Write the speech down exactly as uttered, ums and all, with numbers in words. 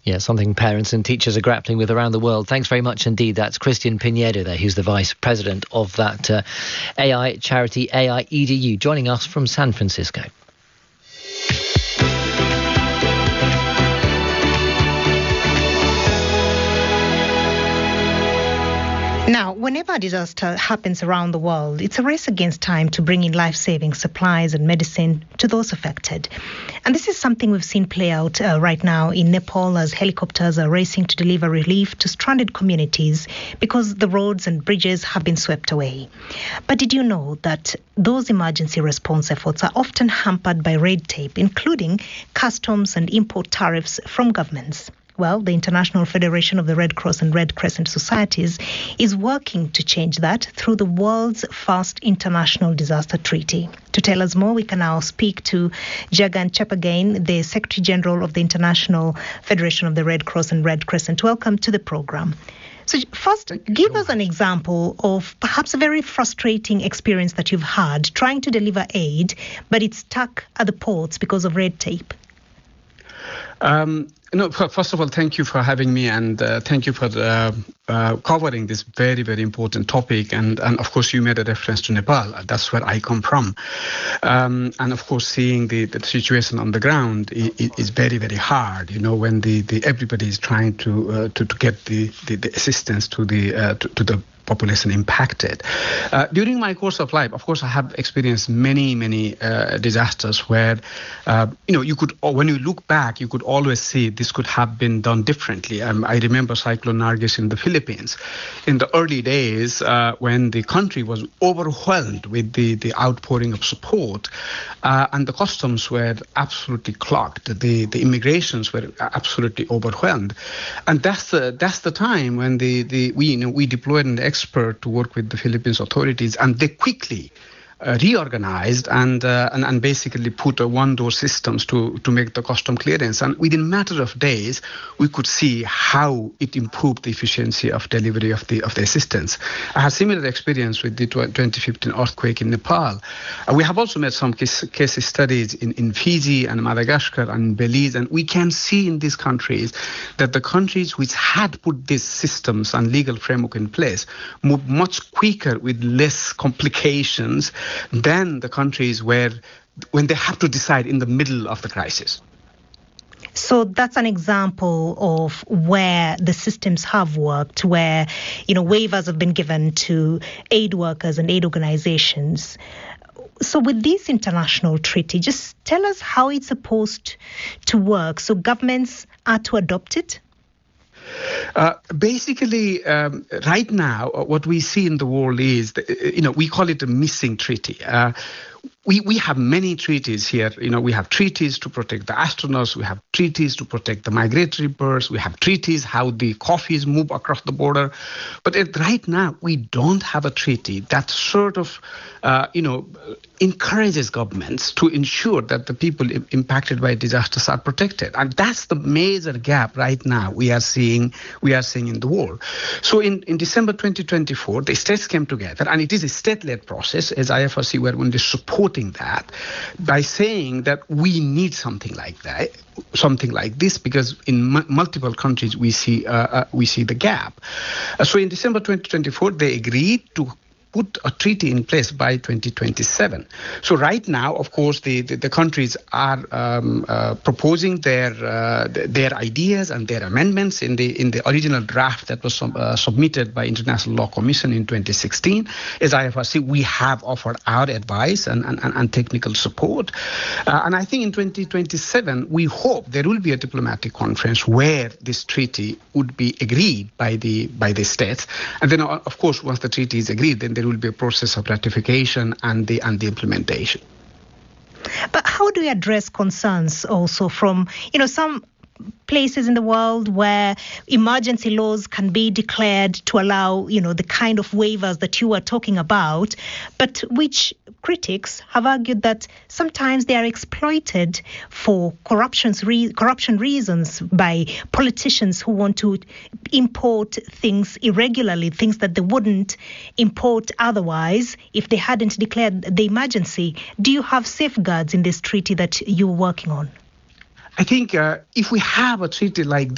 Yeah, something parents and teachers are grappling with around the world. Thanks very much indeed. That's Christian Pinedo there, who's the vice president of that uh, A I charity, A I E D U, joining us from San Francisco. Now, whenever a disaster happens around the world, it's a race against time to bring in life-saving supplies and medicine to those affected. And this is something we've seen play out uh, right now in Nepal as helicopters are racing to deliver relief to stranded communities because the roads and bridges have been swept away. But did you know that those emergency response efforts are often hampered by red tape, including customs and import tariffs from governments? Well, the International Federation of the Red Cross and Red Crescent Societies is working to change that through the world's first international disaster treaty. To tell us more, we can now speak to Jagan Chepagain, the Secretary General of the International Federation of the Red Cross and Red Crescent. Welcome to the program. So first, give us an example of perhaps a very frustrating experience that you've had trying to deliver aid, but it's stuck at the ports because of red tape. Um, no, first of all, thank you for having me, and uh, thank you for uh, uh, covering this very, very important topic. And, and of course, you made a reference to Nepal. That's where I come from. Um, and of course, seeing the, the situation on the ground is, is very, very hard. You know, when the, the everybody is trying to uh, to, to get the, the, the assistance to the uh, to, to the population impacted. Uh, during my course of life, of course, I have experienced many, many uh, disasters where, uh, you know, you could, when you look back, you could always see this could have been done differently. Um, I remember Cyclone Nargis in the Philippines. In the early days, uh, when the country was overwhelmed with the, the outpouring of support, uh, and the customs were absolutely clogged, the, the immigrations were absolutely overwhelmed. And that's the, that's the time when the, the we, you know, we deployed an expert to work with the Philippines authorities, and they quickly uh, reorganized and, uh, and and basically put a one-door systems to to make the custom clearance. And within a matter of days, we could see how it improved the efficiency of delivery of the of the assistance. I had similar experience with the twenty fifteen earthquake in Nepal. Uh, we have also made some case, case studies in, in Fiji and Madagascar and Belize, and we can see in these countries that the countries which had put these systems and legal framework in place moved much quicker with less complications than the countries where when they have to decide in the middle of the crisis. So that's an example of where the systems have worked, where, you know, waivers have been given to aid workers and aid organizations. So with this international treaty, just tell us how it's supposed to work. So governments are to adopt it? Uh, basically, um, right now, uh, what we see in the world is, the, you know, we call it a missing treaty. Uh, we, we have many treaties here. You know, we have treaties to protect the astronauts. We have treaties to protect the migratory birds. We have treaties how the coffees move across the border. But it, right now, we don't have a treaty that sort of, uh, you know, encourages governments to ensure that the people I- impacted by disasters are protected. And that's the major gap right now we are seeing we are seeing in the world. So in, in December twenty twenty-four, the states came together, and it is a state-led process, as I F R C were only supporting that by saying that we need something like that, something like this, because in m- multiple countries we see uh, uh, we see the gap. Uh, so in December twenty twenty-four, they agreed to put a treaty in place by twenty twenty-seven. So right now, of course, the, the, the countries are um, uh, proposing their uh, their ideas and their amendments in the in the original draft that was sub, uh, submitted by International Law Commission in twenty sixteen. As I F R C, we have offered our advice and, and, and technical support. Uh, and I think in twenty twenty-seven, we hope there will be a diplomatic conference where this treaty would be agreed by the by the states. And then, of course, once the treaty is agreed, then there will be a process of ratification and the and the implementation. But how do you address concerns also from, you know, some places in the world where emergency laws can be declared to allow, you know, the kind of waivers that you were talking about, but which critics have argued that sometimes they are exploited for corruption's re- corruption reasons by politicians who want to import things irregularly, things that they wouldn't import otherwise if they hadn't declared the emergency. Do you have safeguards in this treaty that you're working on? I think uh, if we have a treaty like